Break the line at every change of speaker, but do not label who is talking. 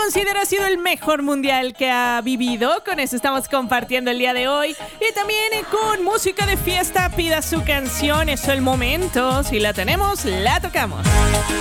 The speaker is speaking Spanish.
considera ha sido el mejor mundial que ha vivido. Con eso estamos compartiendo el día de hoy. Y también con música de fiesta, pida su canción, es el momento. Si la tenemos, la tocamos.